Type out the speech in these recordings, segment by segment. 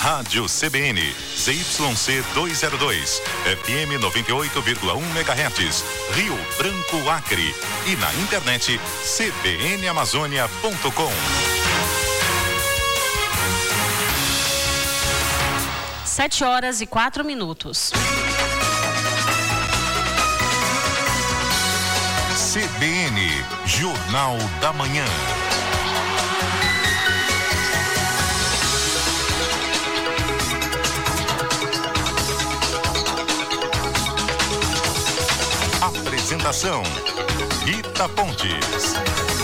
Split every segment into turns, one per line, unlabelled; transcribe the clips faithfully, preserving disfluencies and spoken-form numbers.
Rádio C B N, Z Y C duzentos e dois, F M noventa e oito vírgula um megahertz, Rio Branco, Acre. E na internet c b n amazônia ponto com.
Sete horas e quatro minutos.
C B N, Jornal da Manhã. Apresentação: Rita Pontes.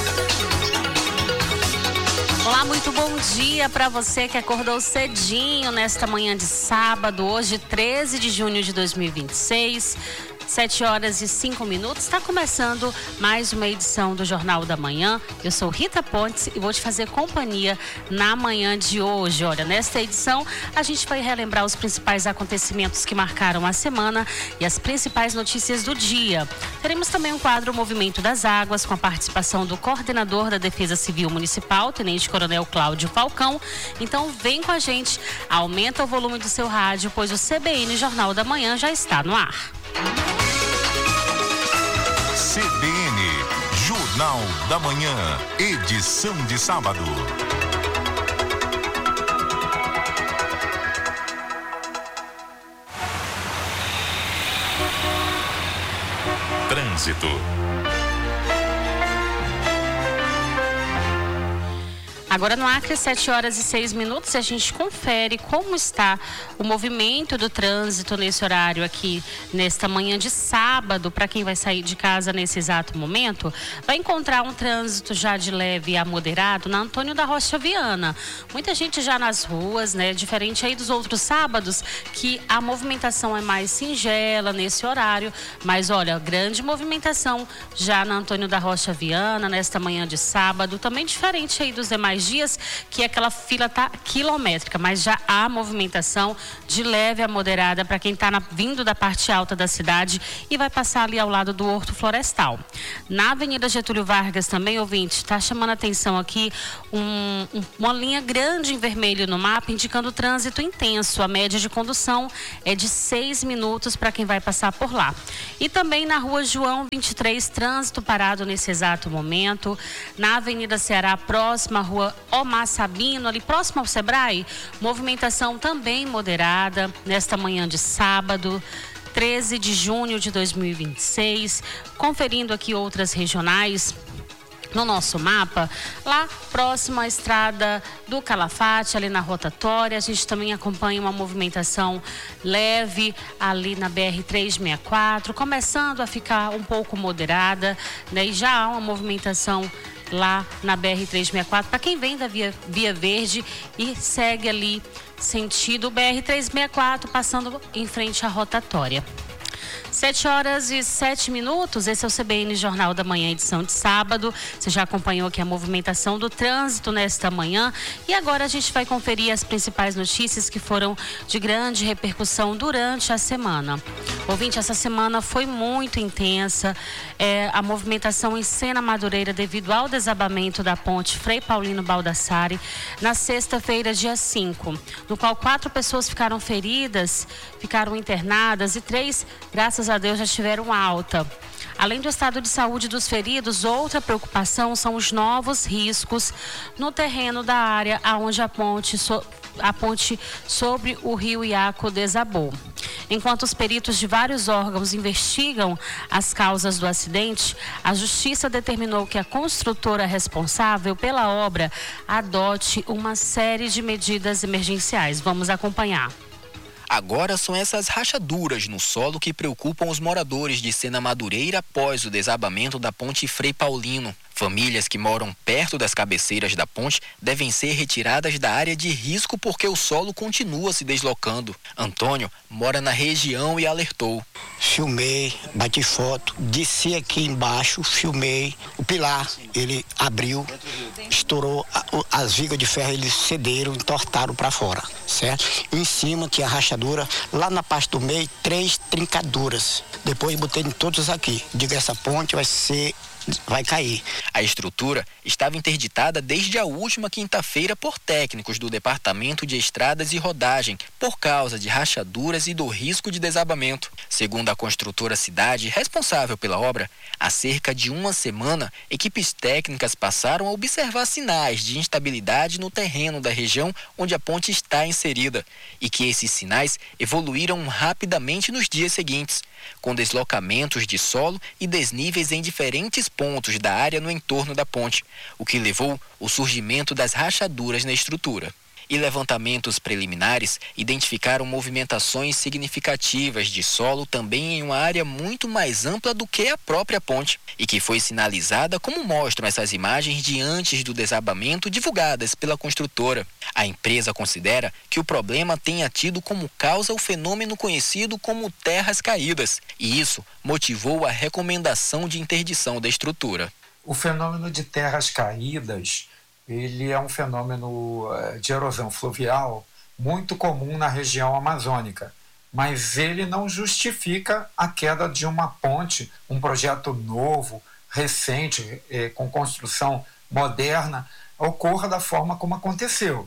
Olá, muito bom dia para você que acordou cedinho nesta manhã de sábado, hoje treze de junho de dois mil e vinte e seis. Sete horas e cinco minutos, está começando mais uma edição do Jornal da Manhã. Eu sou Rita Pontes e vou te fazer companhia na manhã de hoje. Olha, nesta edição a gente vai relembrar os principais acontecimentos que marcaram a semana e as principais notícias do dia. Teremos também um quadro Movimento das Águas, com a participação do coordenador da Defesa Civil Municipal, Tenente Coronel Cláudio Falcão. Então vem com a gente, aumenta o volume do seu rádio, pois o C B N Jornal da Manhã já está no ar.
C B N, Jornal da Manhã, edição de sábado. Trânsito.
Agora no Acre, sete horas e seis minutos, a gente confere como está o movimento do trânsito nesse horário aqui, nesta manhã de sábado. Para quem vai sair de casa nesse exato momento, vai encontrar um trânsito já de leve a moderado na Antônio da Rocha Viana. Muita gente já nas ruas, né? Diferente aí dos outros sábados, que a movimentação é mais singela nesse horário. Mas olha, grande movimentação já na Antônio da Rocha Viana, nesta manhã de sábado. Também diferente aí dos demais dias, que aquela fila tá quilométrica, mas já há movimentação de leve a moderada para quem está vindo da parte alta da cidade e vai passar ali ao lado do Horto Florestal. Na Avenida Getúlio Vargas também, ouvinte, está chamando a atenção aqui um, um, uma linha grande em vermelho no mapa, indicando trânsito intenso. A média de condução é de seis minutos para quem vai passar por lá. E também na Rua João vinte e três, trânsito parado nesse exato momento. Na Avenida Ceará, próxima à Rua Omar Sabino, ali próximo ao Sebrae, movimentação também moderada nesta manhã de sábado, treze de junho de dois mil e vinte e seis. Conferindo aqui outras regionais no nosso mapa, lá próximo à estrada do Calafate, ali na rotatória, a gente também acompanha uma movimentação leve ali na B R trezentos e sessenta e quatro, começando a ficar um pouco moderada, né? E já há uma movimentação lá na B R trezentos e sessenta e quatro, para quem vem da via, via Verde e segue ali sentido B R trezentos e sessenta e quatro, passando em frente à rotatória. Sete horas e sete minutos, esse é o C B N Jornal da Manhã, edição de sábado. Você já acompanhou aqui a movimentação do trânsito nesta manhã e agora a gente vai conferir as principais notícias que foram de grande repercussão durante a semana. Ouvinte, essa semana foi muito intensa, é, a movimentação em Sena Madureira devido ao desabamento da ponte Frei Paulino Baldassarre na sexta-feira, dia cinco, no qual quatro pessoas ficaram feridas, ficaram internadas e três, graças a Deus, já tiveram alta. Além do estado de saúde dos feridos, outra preocupação são os novos riscos no terreno da área onde a ponte, so, a ponte sobre o rio Iaco desabou. Enquanto os peritos de vários órgãos investigam as causas do acidente, a Justiça determinou que a construtora responsável pela obra adote uma série de medidas emergenciais. Vamos acompanhar.
Agora são essas rachaduras no solo que preocupam os moradores de Sena Madureira após o desabamento da ponte Frei Paulino. Famílias que moram perto das cabeceiras da ponte devem ser retiradas da área de risco porque o solo continua se deslocando. Antônio mora na região e alertou.
Filmei, bati foto, desci aqui embaixo, filmei. O pilar, ele abriu, estourou, as vigas de ferro, eles cederam, entortaram para fora, certo? Em cima tinha rachadura, lá na parte do meio, três trincaduras. Depois botei em todos aqui. Digo, essa ponte vai ser vai cair.
A estrutura estava interditada desde a última quinta-feira por técnicos do Departamento de Estradas e Rodagem, por causa de rachaduras e do risco de desabamento. Segundo a construtora Cidade, responsável pela obra, há cerca de uma semana, equipes técnicas passaram a observar sinais de instabilidade no terreno da região onde a ponte está inserida, e que esses sinais evoluíram rapidamente nos dias seguintes, com deslocamentos de solo e desníveis em diferentes pontos da área no entorno da ponte, o que levou ao surgimento das rachaduras na estrutura. E levantamentos preliminares identificaram movimentações significativas de solo também em uma área muito mais ampla do que a própria ponte, e que foi sinalizada como mostram essas imagens de antes do desabamento divulgadas pela construtora. A empresa considera que o problema tenha tido como causa o fenômeno conhecido como terras caídas, e isso motivou a recomendação de interdição da estrutura.
O fenômeno de terras caídas, ele é um fenômeno de erosão fluvial muito comum na região amazônica, mas ele não justifica a queda de uma ponte, um projeto novo, recente, com construção moderna, ocorra da forma como aconteceu.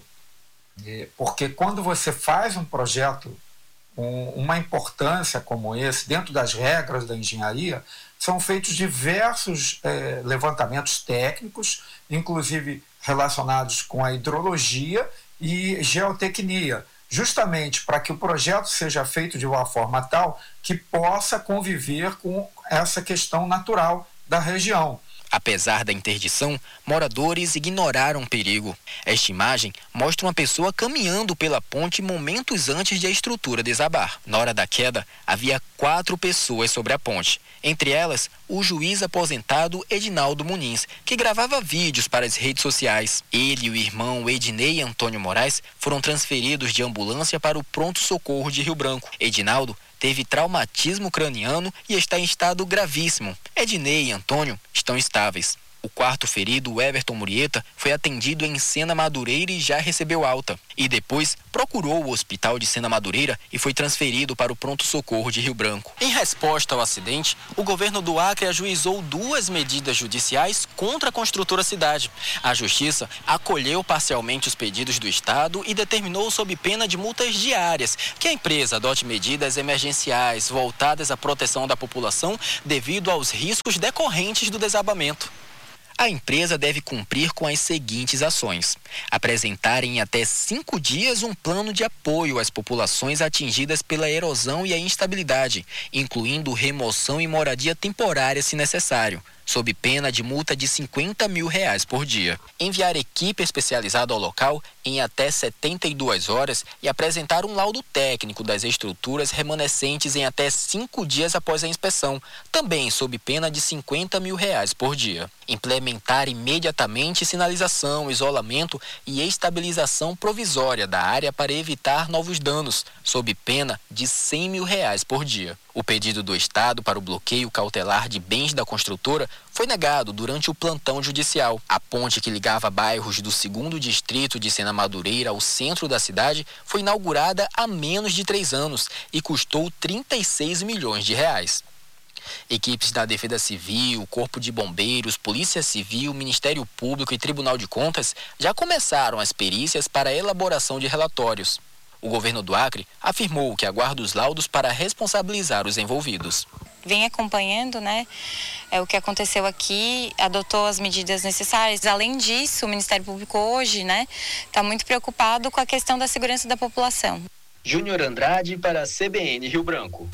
Porque quando você faz um projeto com uma importância como esse, dentro das regras da engenharia, são feitos diversos eh, levantamentos técnicos, inclusive relacionados com a hidrologia e geotecnia, justamente para que o projeto seja feito de uma forma tal que possa conviver com essa questão natural da região.
Apesar da interdição, moradores ignoraram o perigo. Esta imagem mostra uma pessoa caminhando pela ponte momentos antes de a estrutura desabar. Na hora da queda, havia quatro pessoas sobre a ponte. Entre elas, o juiz aposentado Edinaldo Muniz, que gravava vídeos para as redes sociais. Ele e o irmão Ednei Antônio Moraes foram transferidos de ambulância para o pronto-socorro de Rio Branco. Edinaldo teve traumatismo craniano e está em estado gravíssimo. Ednei e Antônio estão estáveis. O quarto ferido, o Everton Murieta, foi atendido em Sena Madureira e já recebeu alta. E depois procurou o hospital de Sena Madureira e foi transferido para o pronto-socorro de Rio Branco. Em resposta ao acidente, o governo do Acre ajuizou duas medidas judiciais contra a construtora Cidade. A Justiça acolheu parcialmente os pedidos do Estado e determinou, sob pena de multas diárias, que a empresa adote medidas emergenciais voltadas à proteção da população devido aos riscos decorrentes do desabamento. A empresa deve cumprir com as seguintes ações: apresentar em até cinco dias um plano de apoio às populações atingidas pela erosão e a instabilidade, incluindo remoção e moradia temporária se necessário, sob pena de multa de cinquenta mil reais por dia. Enviar equipe especializada ao local em até setenta e duas horas e apresentar um laudo técnico das estruturas remanescentes em até cinco dias após a inspeção, também sob pena de cinquenta mil reais por dia. Implementar imediatamente sinalização, isolamento e estabilização provisória da área para evitar novos danos, sob pena de cem mil reais por dia. O pedido do Estado para o bloqueio cautelar de bens da construtora foi negado durante o plantão judicial. A ponte que ligava bairros do segundo distrito de Sena Madureira ao centro da cidade foi inaugurada há menos de três anos e custou trinta e seis milhões de reais. Equipes da Defesa Civil, Corpo de Bombeiros, Polícia Civil, Ministério Público e Tribunal de Contas já começaram as perícias para a elaboração de relatórios. O governo do Acre afirmou que aguarda os laudos para responsabilizar os envolvidos.
Vem acompanhando, né, é, o que aconteceu aqui, adotou as medidas necessárias. Além disso, o Ministério Público hoje, né, está muito preocupado com a questão da segurança da população.
Júnior Andrade para a C B N Rio Branco.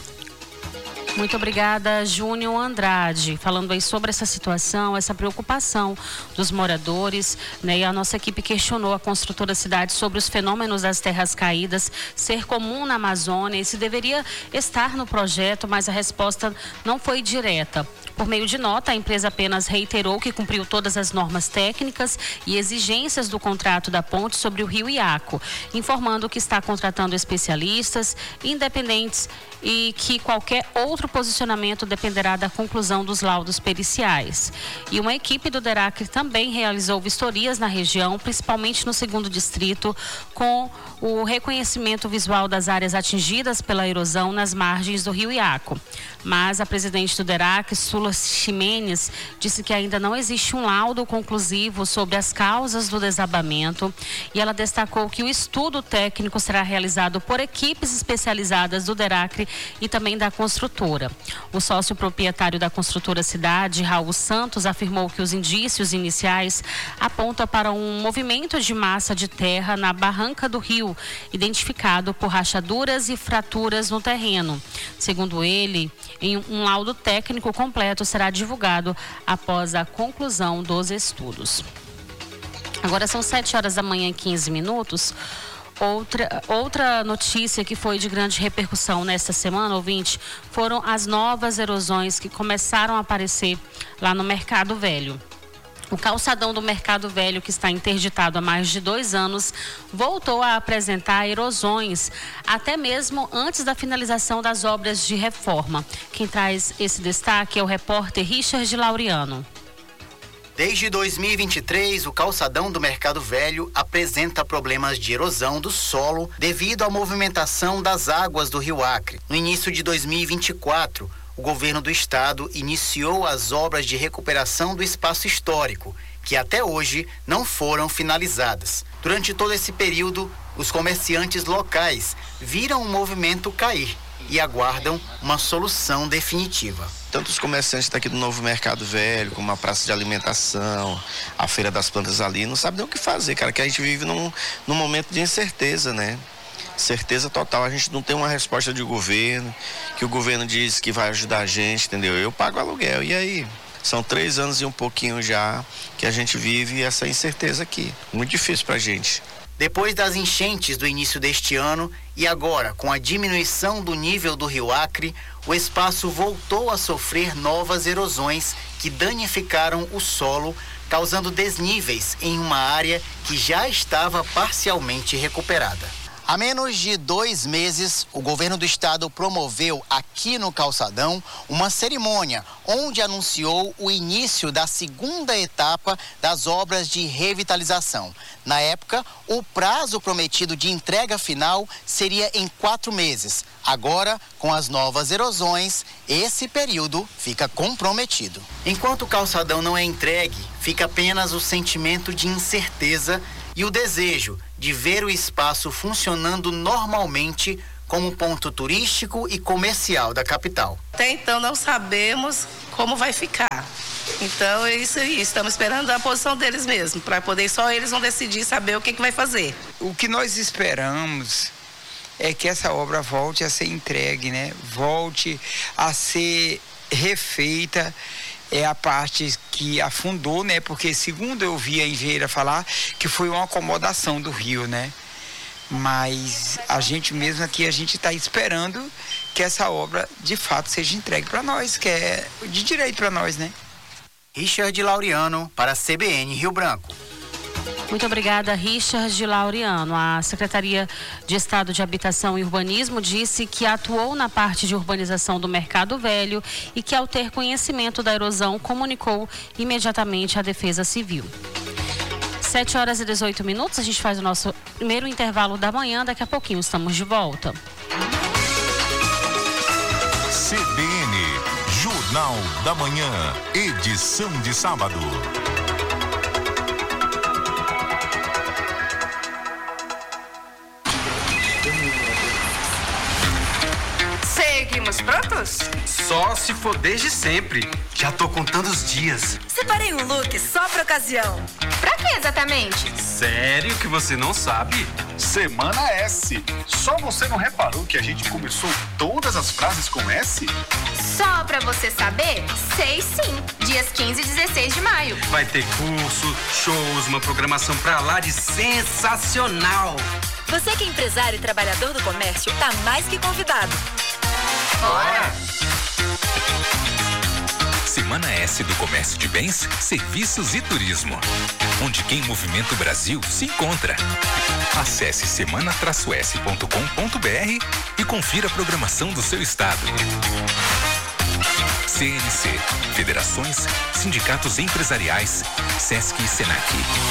Muito obrigada, Júnior Andrade, falando aí sobre essa situação, essa preocupação dos moradores, né? E a nossa equipe questionou a construtora Cidade sobre os fenômenos das terras caídas ser comum na Amazônia e se deveria estar no projeto, mas a resposta não foi direta. Por meio de nota, a empresa apenas reiterou que cumpriu todas as normas técnicas e exigências do contrato da ponte sobre o rio Iaco, informando que está contratando especialistas independentes e que qualquer outro posicionamento dependerá da conclusão dos laudos periciais. E uma equipe do DERACRE também realizou vistorias na região, principalmente no segundo distrito, com o reconhecimento visual das áreas atingidas pela erosão nas margens do rio Iaco. Mas a presidente do DERACRE, Sula Ximenes, disse que ainda não existe um laudo conclusivo sobre as causas do desabamento e ela destacou que o estudo técnico será realizado por equipes especializadas do DERACRE e também da construtora. O sócio proprietário da construtora Cidade, Raul Santos, afirmou que os indícios iniciais apontam para um movimento de massa de terra na barranca do rio, identificado por rachaduras e fraturas no terreno. Segundo ele, em um laudo técnico completo será divulgado após a conclusão dos estudos. Agora são sete horas da manhã e quinze minutos. Outra, outra notícia que foi de grande repercussão nesta semana, ouvinte, foram as novas erosões que começaram a aparecer lá no Mercado Velho. O calçadão do Mercado Velho, que está interditado há mais de dois anos, voltou a apresentar erosões, até mesmo antes da finalização das obras de reforma. Quem traz esse destaque é o repórter Richard Laureano.
Desde dois mil e vinte e três, o calçadão do Mercado Velho apresenta problemas de erosão do solo devido à movimentação das águas do rio Acre. No início de dois mil e vinte e quatro, o governo do estado iniciou as obras de recuperação do espaço histórico, que até hoje não foram finalizadas. Durante todo esse período, os comerciantes locais viram o movimento cair e aguardam uma solução definitiva.
Tanto os comerciantes daqui do Novo Mercado Velho, como a praça de alimentação, a Feira das Plantas ali, não sabem nem o que fazer, cara, que a gente vive num, num momento de incerteza, né? Certeza total, a gente não tem uma resposta de governo, que o governo diz que vai ajudar a gente, entendeu? Eu pago aluguel, e aí? São três anos e um pouquinho já que a gente vive essa incerteza aqui. Muito difícil pra gente.
Depois das enchentes do início deste ano e agora com a diminuição do nível do rio Acre, o espaço voltou a sofrer novas erosões que danificaram o solo, causando desníveis em uma área que já estava parcialmente recuperada. Há menos de dois meses, o governo do estado promoveu aqui no calçadão uma cerimônia onde anunciou o início da segunda etapa das obras de revitalização. Na época, o prazo prometido de entrega final seria em quatro meses. Agora, com as novas erosões, esse período fica comprometido. Enquanto o calçadão não é entregue, fica apenas o sentimento de incerteza e o desejo de ver o espaço funcionando normalmente como ponto turístico e comercial da capital.
Até então não sabemos como vai ficar. Então é isso aí, estamos esperando a posição deles mesmo, para poder só eles vão decidir saber o que, que vai fazer.
O que nós esperamos é que essa obra volte a ser entregue, né? Volte a ser refeita. É a parte que afundou, né? Porque segundo eu vi a engenheira falar, que foi uma acomodação do rio, né? Mas a gente mesmo aqui, a gente está esperando que essa obra de fato seja entregue para nós, que é de direito para nós, né?
Richard Laureano para a C B N Rio Branco.
Muito obrigada, Richard Laureano. A Secretaria de Estado de Habitação e Urbanismo disse que atuou na parte de urbanização do Mercado Velho e que, ao ter conhecimento da erosão, comunicou imediatamente à Defesa Civil. sete horas e dezoito minutos, a gente faz o nosso primeiro intervalo da manhã. Daqui a pouquinho estamos de volta.
C B N, Jornal da Manhã, edição de sábado.
Seguimos prontos?
Só se for desde sempre. Já tô contando os dias.
Separei um look só pra ocasião. Pra que exatamente?
Sério que você não sabe?
Semana S. Só você não reparou que a gente começou todas as frases com S?
Só pra você saber, sei sim. Dias quinze e dezesseis de maio.
Vai ter curso, shows, uma programação pra lá de sensacional.
Você que é empresário e trabalhador do comércio tá mais que convidado.
Bora!
Semana S do Comércio de Bens, Serviços e Turismo, onde quem movimenta o Brasil se encontra. Acesse semana traço s ponto com ponto b r e confira a programação do seu estado. C N C, federações, sindicatos empresariais, Sesc e Senac.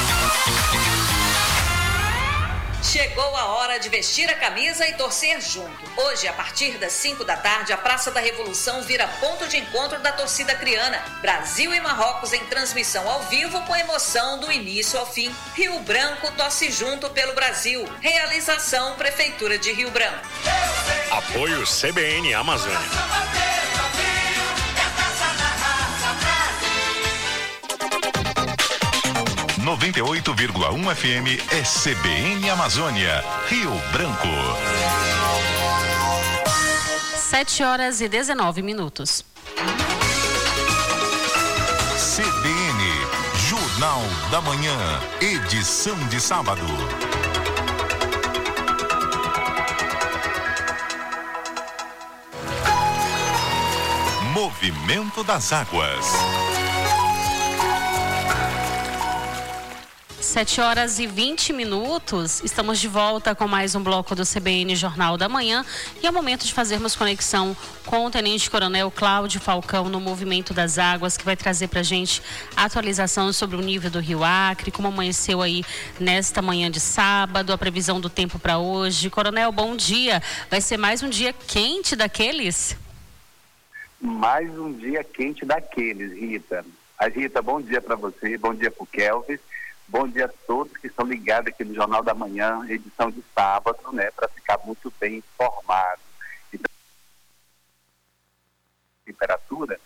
Chegou a hora de vestir a camisa e torcer junto. Hoje, a partir das cinco da tarde, a Praça da Revolução vira ponto de encontro da torcida criana. Brasil e Marrocos em transmissão ao vivo com emoção do início ao fim. Rio Branco torce junto pelo Brasil. Realização Prefeitura de Rio Branco.
Apoio C B N Amazônia.
noventa e oito vírgula um F M é C B N Amazônia, Rio Branco.
sete horas e dezenove minutos.
C B N, Jornal da Manhã, edição de sábado. Movimento das Águas.
sete horas e vinte minutos, estamos de volta com mais um bloco do C B N Jornal da Manhã e é o momento de fazermos conexão com o Tenente Coronel Cláudio Falcão no Movimento das Águas, que vai trazer pra gente a atualização sobre o nível do Rio Acre, como amanheceu aí nesta manhã de sábado, a previsão do tempo para hoje. Coronel, bom dia. Vai ser mais um dia quente daqueles?
Mais um dia quente daqueles, Rita. A Rita, bom dia para você, bom dia pro Kelvis. Bom dia a todos que estão ligados aqui no Jornal da Manhã, edição de sábado, né, para ficar muito bem informado. Então, temperatura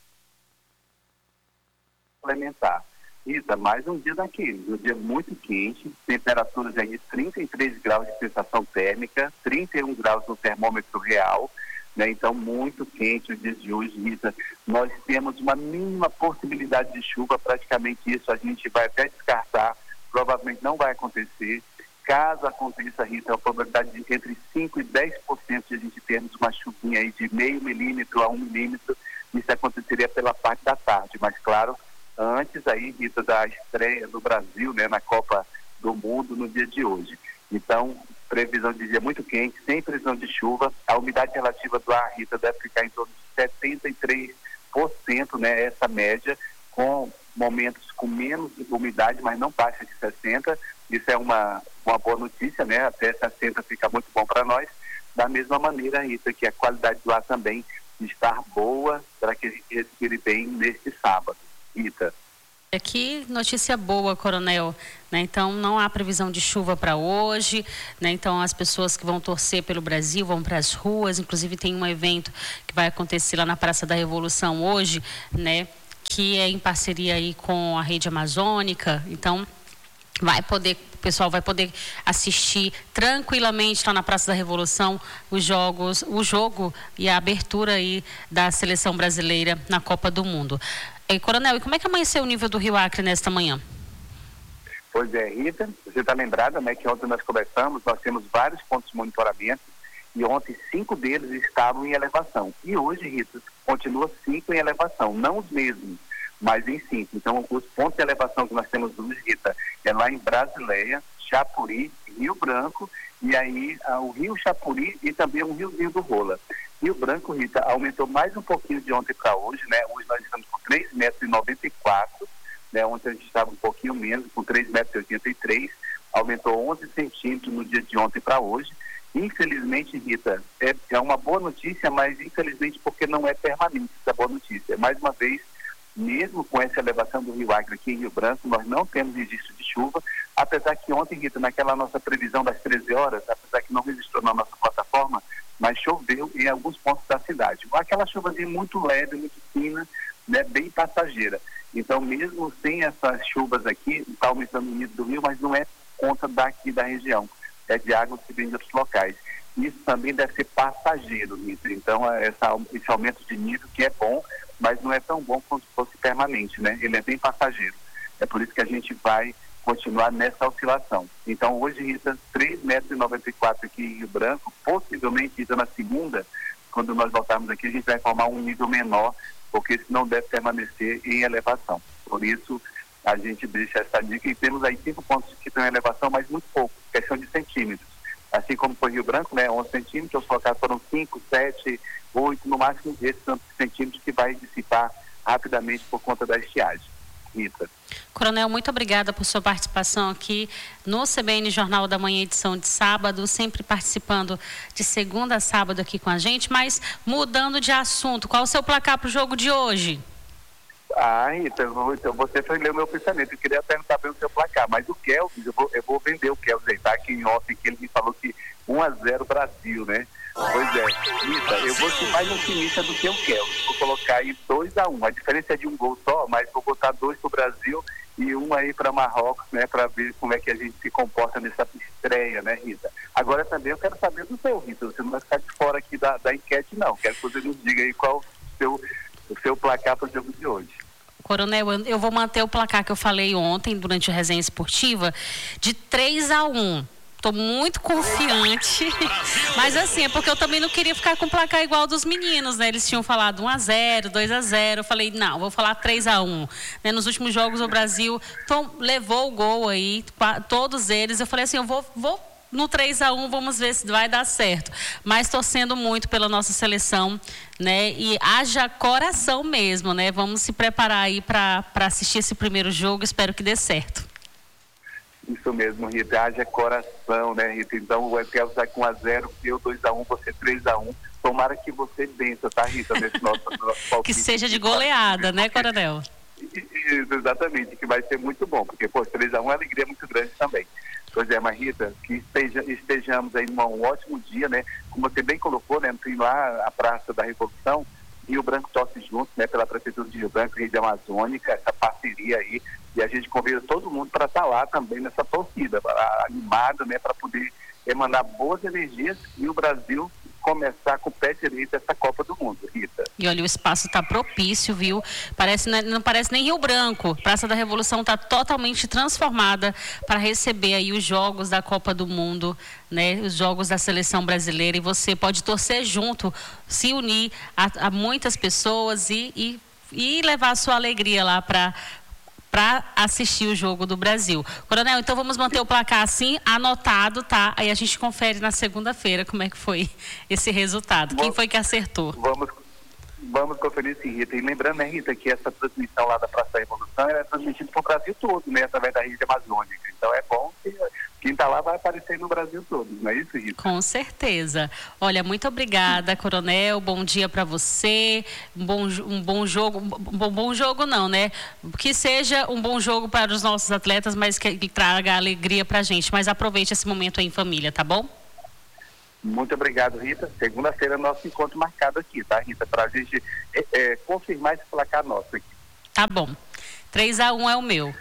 complementar. Rita, mais um dia daqueles, um dia muito quente, temperaturas aí de trinta e três graus de sensação térmica, trinta e um graus no termômetro real, né? Então, muito quente os dias de hoje, Rita. Nós temos uma mínima possibilidade de chuva, praticamente isso a gente vai até descartar, provavelmente não vai acontecer. Caso aconteça, Rita, a probabilidade de entre cinco e dez por cento de a gente termos uma chuvinha aí de meio milímetro a um milímetro, isso aconteceria pela parte da tarde, mas claro, antes aí, Rita, da estreia do Brasil, né, na Copa do Mundo no dia de hoje. Então, previsão de dia muito quente, sem previsão de chuva. A umidade relativa do ar, Rita, deve ficar em torno de setenta e três por cento, né, essa média, com momentos com menos umidade, mas não baixa de sessenta por cento. Isso é uma, uma boa notícia, né? Até sessenta por cento fica muito bom para nós. Da mesma maneira, Rita, que a qualidade do ar também está boa para que a gente respire bem neste sábado. Rita.
Aqui, notícia boa, Coronel, né? Então não há previsão de chuva para hoje, né? Então as pessoas que vão torcer pelo Brasil vão para as ruas, inclusive tem um evento que vai acontecer lá na Praça da Revolução hoje, né? Que é em parceria aí com a Rede Amazônica, então vai poder, o pessoal vai poder assistir tranquilamente lá na Praça da Revolução os jogos, o jogo e a abertura aí da seleção brasileira na Copa do Mundo. E, Coronel, e como é que amanheceu o nível do Rio Acre nesta manhã?
Pois é, Rita, você está lembrada, né, que ontem nós conversamos, nós temos vários pontos de monitoramento e ontem cinco deles estavam em elevação. E hoje, Rita, continua cinco em elevação, não os mesmos, mas em cinco. Então, os pontos de elevação que nós temos hoje, Rita, é lá em Brasileia, Chapuri, Rio Branco, e aí ah, o Rio Chapuri e também o Riozinho do Rola. Rio Branco, Rita, aumentou mais um pouquinho de ontem para hoje, né? Hoje nós estamos com três metros e noventa e quatro, né? Ontem a gente estava um pouquinho menos, com três metros e oitenta e três, aumentou onze centímetros no dia de ontem para hoje. Infelizmente, Rita, é, é uma boa notícia, mas infelizmente porque não é permanente essa boa notícia. Mais uma vez, mesmo com essa elevação do Rio Acre aqui em Rio Branco, nós não temos registro de chuva, apesar que ontem, Rita, naquela nossa previsão das treze horas, apesar que não registrou na nossa plataforma, mas choveu em alguns pontos da cidade. Aquela chuvazinha muito leve, muito fina, né, bem passageira. Então, mesmo sem essas chuvas aqui, está aumentando o nível do rio, mas não é conta daqui da região. É de águas que vem de outros locais. Isso também deve ser passageiro, Rita. Então, essa, esse aumento de nível que é bom, mas não é tão bom quanto se fosse permanente, né? Ele é bem passageiro. É por isso que a gente vai continuar nessa oscilação. Então, hoje, Rita, três metros e noventa e quatro aqui em Rio Branco, possivelmente, Rita, na segunda, quando nós voltarmos aqui, a gente vai formar um nível menor, porque senão deve permanecer em elevação. Por isso, a gente deixa essa dica e temos aí cinco pontos que estão em elevação, mas muito pouco, questão de centímetros. assim como foi Rio Branco, né, onze centímetros, os colocados foram cinco, sete, oito, no máximo esses tantos centímetros que vai dissipar rapidamente por conta da estiagem. Rita.
Coronel, muito obrigada por sua participação aqui no C B N Jornal da Manhã, edição de sábado, sempre participando de segunda a sábado aqui com a gente, mas mudando de assunto, qual o seu placar para o jogo de hoje?
Ah, Rita, então você foi ler o meu pensamento. Eu queria perguntar bem o seu placar, mas o Kelvin, eu vou, eu vou vender o Kelvin, tá aqui em off, que ele me falou que um a zero Brasil, né? Pois é, Rita, eu vou ser mais otimista do que o Kelvin. Vou colocar aí dois a um. A diferença é de um gol só, mas vou botar dois para o Brasil e um aí para Marrocos, né? Para ver como é que a gente se comporta nessa estreia, né, Rita? Agora também eu quero saber do seu, Rita. Você não vai ficar de fora aqui da, da enquete, não. Quero que você nos diga aí qual o seu, o seu placar para o jogo de hoje.
Coronel, eu, eu vou manter o placar que eu falei ontem, durante a resenha esportiva, de três a um. Estou muito confiante, mas assim, é porque eu também não queria ficar com o placar igual dos meninos, né? Eles tinham falado um a zero, dois a zero, eu falei, não, vou falar três a um. Né? Nos últimos jogos o Brasil tom, levou o gol aí, todos eles, eu falei assim, eu vou, vou no três a um, vamos ver se vai dar certo. Mas torcendo muito pela nossa seleção, né? E haja coração mesmo, né? Vamos se preparar aí para assistir esse primeiro jogo, espero que dê certo.
Isso mesmo, Rita, haja coração, né, Rita? Então o Kelvin sai com um a zero, eu dois a um, você três a um. Tomara que você vença, tá, Rita? Nesse nosso, nosso
que seja de goleada, né, Coronel?
Isso, exatamente, que vai ser muito bom, porque, pô, três a um é uma alegria muito grande também. Pois é, mas Rita, que esteja, estejamos aí num um ótimo dia, né? Como você bem colocou, né? Tem lá a Praça da Revolução, Rio Branco torce junto, né? Pela Prefeitura de Rio Branco, Rede Amazônica, essa parceria aí. E a gente convida todo mundo para estar lá também nessa torcida, animada, né, para poder emanar boas energias e o Brasil começar com o pé direito essa Copa do Mundo, Rita.
E olha, o espaço está propício, viu? Parece, não parece nem Rio Branco. Praça da Revolução está totalmente transformada para receber aí os jogos da Copa do Mundo, né? Os jogos da seleção brasileira, e você pode torcer junto, se unir a, a muitas pessoas e, e, e levar a sua alegria lá para para assistir o jogo do Brasil. Coronel, então vamos manter o placar assim, anotado, tá? Aí a gente confere na segunda-feira como é que foi esse resultado. Quem foi que acertou?
Vamos, vamos conferir sim, Rita. E lembrando, né, Rita, que essa transmissão lá da Praça da Revolução é transmitida para o Brasil todo, né? Através da Rede Amazônica. Então é bom que quem está lá vai aparecer no Brasil todo, não é isso, Rita?
Com certeza. Olha, muito obrigada, Coronel. Bom dia para você. Um bom, um bom jogo. Um bom, bom jogo não, né? Que seja um bom jogo para os nossos atletas, mas que, que traga alegria para a gente. Mas aproveite esse momento aí em família, tá bom?
Muito obrigado, Rita. Segunda-feira é nosso encontro marcado aqui, tá, Rita? Para a gente é, é, confirmar esse placar nosso aqui.
Tá bom. três a um é o meu.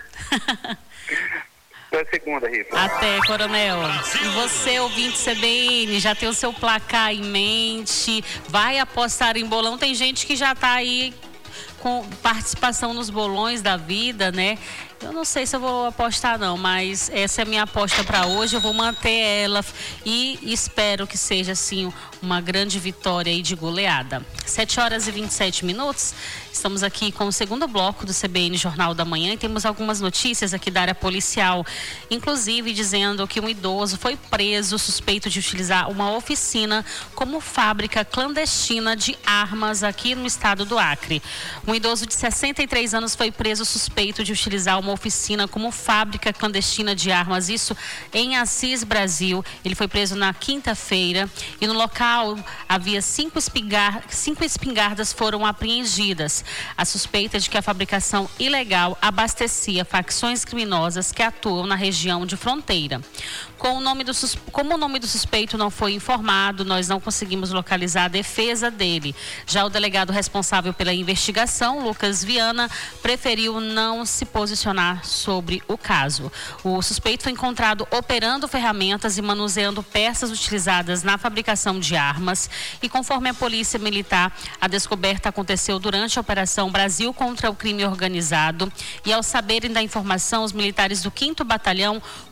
Até segunda, Rita.
Até, Coronel. E você, ouvinte C B N, já tem o seu placar em mente? Vai apostar em bolão? Tem gente que já está aí com participação nos bolões da vida, né? Eu não sei se eu vou apostar não, mas essa é a minha aposta para hoje. Eu vou manter ela e espero que seja assim uma grande vitória aí de goleada. sete horas e vinte e sete minutos. Estamos aqui com o segundo bloco do C B N Jornal da Manhã e temos algumas notícias aqui da área policial, inclusive dizendo que um idoso foi preso suspeito de utilizar uma oficina como fábrica clandestina de armas aqui no estado do Acre. Um idoso de sessenta e três anos foi preso suspeito de utilizar uma oficina como fábrica clandestina de armas, isso em Assis, Brasil. Ele foi preso na quinta-feira e no local havia cinco, espingar, cinco espingardas foram apreendidas. A suspeita é de que a fabricação ilegal abastecia facções criminosas que atuam na região de fronteira. Com o nome do, como o nome do suspeito não foi informado, nós não conseguimos localizar a defesa dele. Já o delegado responsável pela investigação, Lucas Viana, preferiu não se posicionar sobre o caso. O suspeito foi encontrado operando ferramentas e manuseando peças utilizadas na fabricação de armas e, conforme a Polícia Militar, a descoberta aconteceu durante a Operação Brasil contra o Crime Organizado e, ao saberem da informação, os militares do quinto Batalhão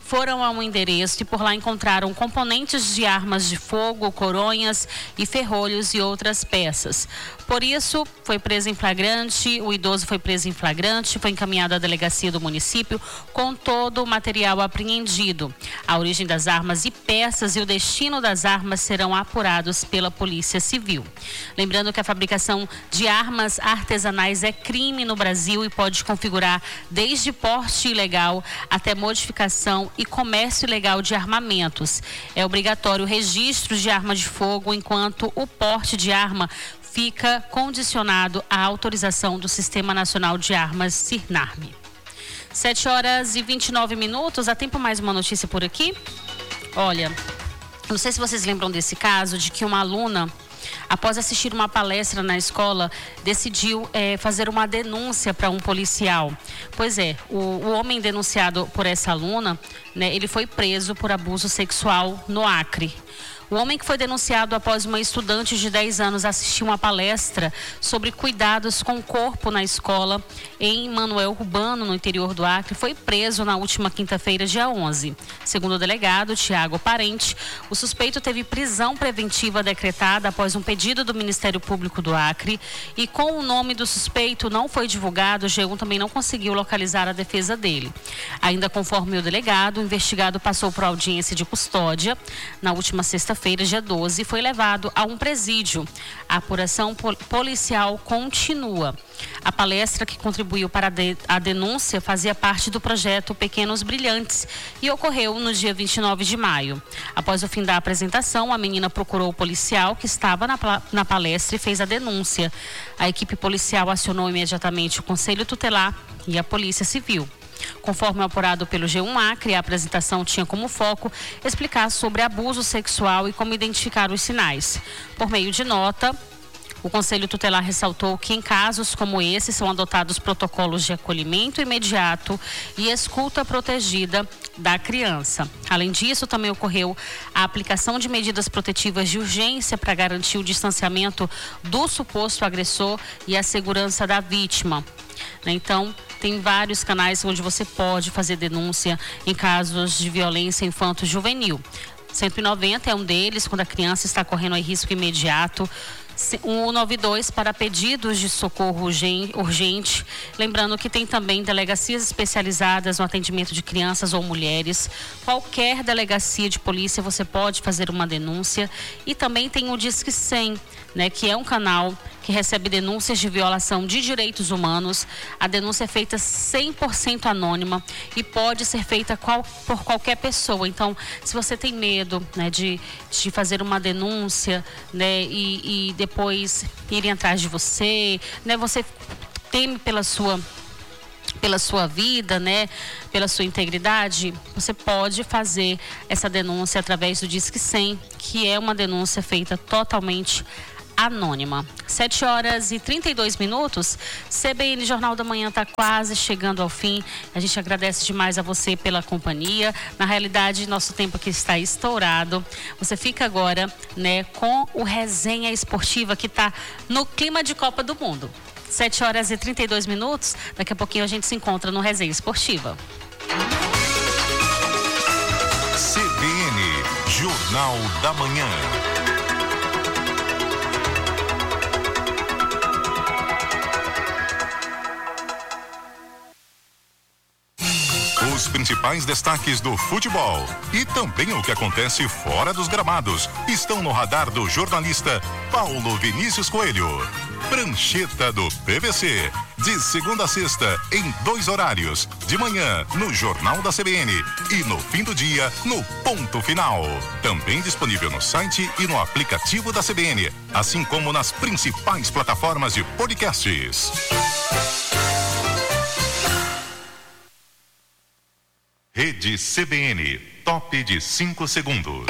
foram a um endereço e por lá encontraram componentes de armas de fogo, coronhas e ferrolhos e outras peças. Por isso, foi preso em flagrante, o idoso foi preso em flagrante, foi encaminhado à delegacia do município com todo o material apreendido. A origem das armas e peças e o destino das armas serão apurados pela Polícia Civil. Lembrando que a fabricação de armas artesanais é crime no Brasil e pode configurar desde porte ilegal até modificação e comércio ilegal de armamentos. É obrigatório o registro de arma de fogo, enquanto o porte de arma fica condicionado à autorização do Sistema Nacional de Armas, SINARM. sete horas e vinte e nove minutos. Há tempo mais uma notícia por aqui? Olha, não sei se vocês lembram desse caso de que uma aluna, após assistir uma palestra na escola, decidiu é, fazer uma denúncia para um policial. Pois é, o, o homem denunciado por essa aluna, né, ele foi preso por abuso sexual no Acre. O homem que foi denunciado após uma estudante de dez anos assistir uma palestra sobre cuidados com o corpo na escola em Manuel Urbano, no interior do Acre, foi preso na última quinta-feira, dia onze. Segundo o delegado Tiago Parente, o suspeito teve prisão preventiva decretada após um pedido do Ministério Público do Acre e, com o nome do suspeito não foi divulgado, o G um também não conseguiu localizar a defesa dele. Ainda conforme o delegado, o investigado passou por audiência de custódia na última sexta-feira, dia doze, foi levado a um presídio. A apuração policial continua. A palestra que contribuiu para a denúncia fazia parte do projeto Pequenos Brilhantes e ocorreu no dia vinte e nove de maio. Após o fim da apresentação, a menina procurou o policial que estava na, na palestra e fez a denúncia. A equipe policial acionou imediatamente o Conselho Tutelar e a Polícia Civil. Conforme apurado pelo G um Acre, a apresentação tinha como foco explicar sobre abuso sexual e como identificar os sinais. Por meio de nota, o Conselho Tutelar ressaltou que em casos como esse são adotados protocolos de acolhimento imediato e escuta protegida da criança. Além disso, também ocorreu a aplicação de medidas protetivas de urgência para garantir o distanciamento do suposto agressor e a segurança da vítima. Então, tem vários canais onde você pode fazer denúncia em casos de violência infanto-juvenil. cento e noventa é um deles, quando a criança está correndo risco imediato. um nove dois para pedidos de socorro urgente. Lembrando que tem também delegacias especializadas no atendimento de crianças ou mulheres. Qualquer delegacia de polícia você pode fazer uma denúncia. E também tem o Disque cem, né, que é um canal que recebe denúncias de violação de direitos humanos. A denúncia é feita cem por cento anônima e pode ser feita qual, por qualquer pessoa. Então, se você tem medo, né, de, de fazer uma denúncia, né, e, e depois irem atrás de você, né, você teme pela sua pela sua vida, né, pela sua integridade, você pode fazer essa denúncia através do Disque cem, que é uma denúncia feita totalmente anônima. sete horas e trinta e dois minutos. C B N Jornal da Manhã está quase chegando ao fim. A gente agradece demais a você pela companhia. Na realidade, nosso tempo aqui está estourado. Você fica agora, né, com o Resenha Esportiva, que está no clima de Copa do Mundo. sete horas e trinta e dois minutos. Daqui a pouquinho a gente se encontra no Resenha Esportiva.
C B N Jornal da Manhã. Os principais destaques do futebol e também o que acontece fora dos gramados estão no radar do jornalista Paulo Vinícius Coelho. Prancheta do P V C, de segunda a sexta, em dois horários, de manhã no Jornal da C B N e no fim do dia no Ponto Final. Também disponível no site e no aplicativo da C B N, assim como nas principais plataformas de podcasts. Rede C B N, top de cinco segundos.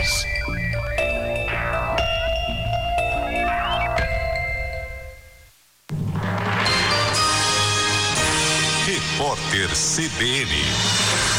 Repórter C B N.